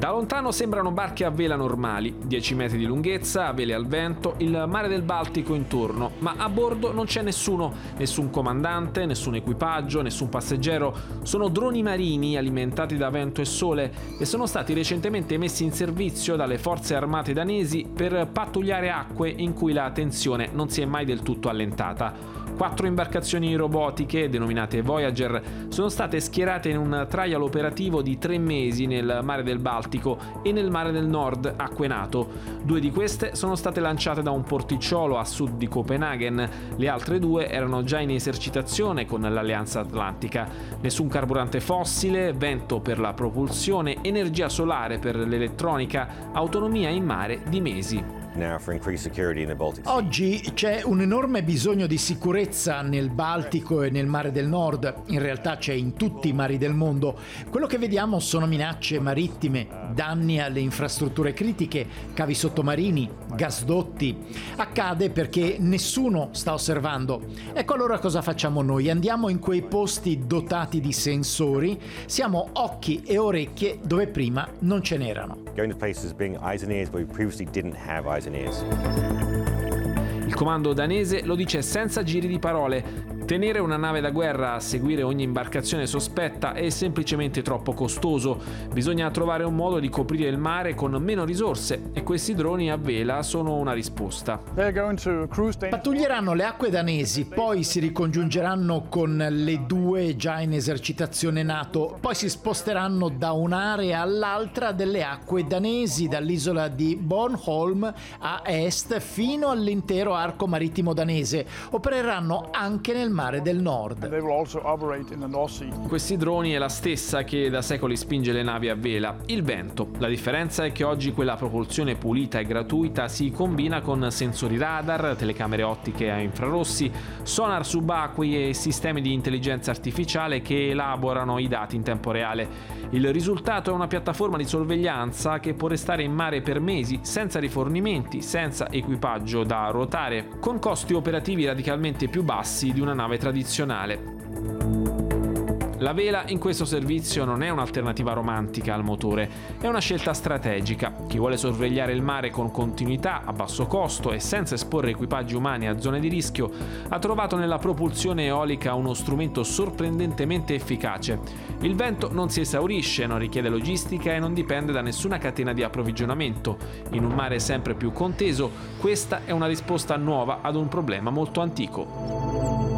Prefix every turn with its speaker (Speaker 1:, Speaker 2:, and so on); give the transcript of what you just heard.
Speaker 1: Da lontano sembrano barche a vela normali, 10 metri di lunghezza, a vele al vento, il mare del Baltico intorno, ma a bordo non c'è nessuno, nessun comandante, nessun equipaggio, nessun passeggero. Sono droni marini alimentati da vento e sole e sono stati recentemente messi in servizio dalle forze armate danesi per pattugliare acque in cui la tensione non si è mai del tutto allentata. 4 imbarcazioni robotiche, denominate Voyager, sono state schierate in un trial operativo di 3 mesi nel mare del Baltico e nel mare del Nord, acque NATO. 2 di queste sono state lanciate da un porticciolo a sud di Copenaghen, le altre 2 erano già in esercitazione con l'Alleanza Atlantica. Nessun carburante fossile, vento per la propulsione, energia solare per l'elettronica, autonomia in mare di mesi.
Speaker 2: Oggi c'è un enorme bisogno di sicurezza nel Baltico e nel Mare del Nord, in realtà c'è in tutti i mari del mondo. Quello che vediamo sono minacce marittime, danni alle infrastrutture critiche, cavi sottomarini, gasdotti. Accade perché nessuno sta osservando. Ecco allora cosa facciamo noi? Andiamo in quei posti dotati di sensori, siamo occhi e orecchie dove prima non ce n'erano.
Speaker 3: Going to places being eyes and ears where we previously didn't have eyes and ears.
Speaker 1: Il comando danese lo dice senza giri di parole. Tenere una nave da guerra a seguire ogni imbarcazione sospetta è semplicemente troppo costoso. Bisogna trovare un modo di coprire il mare con meno risorse e questi droni a vela sono una risposta.
Speaker 2: Pattuglieranno le acque danesi, poi si ricongiungeranno con le 2 già in esercitazione NATO, poi si sposteranno da un'area all'altra delle acque danesi, dall'isola di Bornholm a est fino all'intero arco marittimo danese. Opereranno anche nel mare del Nord.
Speaker 1: Questi droni è la stessa che da secoli spinge le navi a vela, il vento. La differenza è che oggi quella propulsione pulita e gratuita si combina con sensori radar, telecamere ottiche a infrarossi, sonar subacquei e sistemi di intelligenza artificiale che elaborano i dati in tempo reale. Il risultato è una piattaforma di sorveglianza che può restare in mare per mesi senza rifornimenti, senza equipaggio da ruotare, con costi operativi radicalmente più bassi di una nave tradizionale. La vela in questo servizio non è un'alternativa romantica al motore, è una scelta strategica. Chi vuole sorvegliare il mare con continuità, a basso costo e senza esporre equipaggi umani a zone di rischio, ha trovato nella propulsione eolica uno strumento sorprendentemente efficace. Il vento non si esaurisce, non richiede logistica e non dipende da nessuna catena di approvvigionamento. In un mare sempre più conteso, questa è una risposta nuova ad un problema molto antico.